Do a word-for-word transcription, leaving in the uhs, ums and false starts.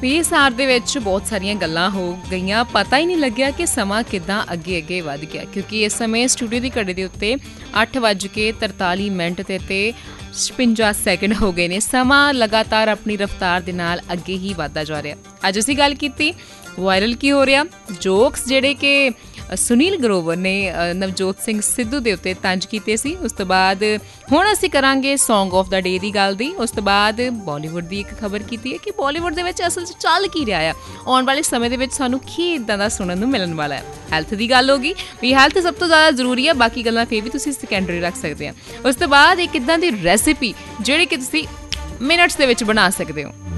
ਵੀਹ ਸਾਲ ਦੇ ਵਿੱਚ ਬਹੁਤ ਸਾਰੀਆਂ ਗੱਲਾਂ ਹੋ ਗਈਆਂ, ਪਤਾ ਹੀ ਨਹੀਂ ਲੱਗਿਆ ਕਿ ਸਮਾਂ ਕਿੱਦਾਂ ਅੱਗੇ ਅੱਗੇ ਵੱਧ ਗਿਆ, ਕਿਉਂਕਿ ਇਸ ਸਮੇਂ ਸਟੂਡੀਓ ਦੀ ਘੜੀ ਦੇ ਉੱਤੇ ਅੱਠ ਵੱਜ ਕੇ ਤਰਤਾਲੀ ਮਿੰਟ ਤੇ ਤੇ ਛਪੰਜਾ ਸੈਕਿੰਡ ਹੋ ਗਏ ਨੇ। ਸਮਾਂ ਲਗਾਤਾਰ ਆਪਣੀ ਰਫ਼ਤਾਰ ਦੇ ਨਾਲ ਅੱਗੇ ਹੀ ਵੱਧਦਾ ਜਾ ਰਿਹਾ। ਅੱਜ ਅਸੀਂ ਗੱਲ ਕੀਤੀ ਵਾਇਰਲ ਕੀ ਹੋ ਰਿਹਾ, ਜੋਕਸ ਜਿਹੜੇ ਕਿ ਸੁਨੀਲ ਗਰੋਵਰ ਨੇ ਨਵਜੋਤ ਸਿੰਘ ਸਿੱਧੂ ਦੇ ਉੱਤੇ ਤੰਜ ਕੀਤੇ ਸੀ। ਉਸ ਤੋਂ ਬਾਅਦ ਹੁਣ ਅਸੀਂ ਕਰਾਂਗੇ ਸੌਂਗ ਆਫ ਦਾ ਡੇ ਦੀ ਗੱਲ ਦੀ। ਉਸ ਤੋਂ ਬਾਅਦ ਬਾਲੀਵੁੱਡ ਦੀ ਇੱਕ ਖਬਰ ਕੀਤੀ ਹੈ ਕਿ ਬਾਲੀਵੁੱਡ ਦੇ ਵਿੱਚ ਅਸਲ 'ਚ ਚੱਲ ਕੀ ਰਿਹਾ ਆ, ਆਉਣ ਵਾਲੇ ਸਮੇਂ ਦੇ ਵਿੱਚ ਸਾਨੂੰ ਕੀ ਇੱਦਾਂ ਦਾ ਸੁਣਨ ਨੂੰ ਮਿਲਣ ਵਾਲਾ ਹੈ। ਹੈਲਥ ਦੀ ਗੱਲ ਹੋ ਗਈ ਵੀ ਹੈਲਥ ਸਭ ਤੋਂ ਜ਼ਿਆਦਾ ਜ਼ਰੂਰੀ ਹੈ, ਬਾਕੀ ਗੱਲਾਂ ਫਿਰ ਵੀ ਤੁਸੀਂ ਸੈਕੰਡਰੀ ਰੱਖ ਸਕਦੇ ਆ। ਉਸ ਤੋਂ ਬਾਅਦ ਇੱਕ ਇੱਦਾਂ ਦੀ ਰੈਸਿਪੀ ਜਿਹੜੀ ਕਿ ਤੁਸੀਂ ਮਿੰਟਸ ਦੇ ਵਿੱਚ ਬਣਾ ਸਕਦੇ ਹੋ।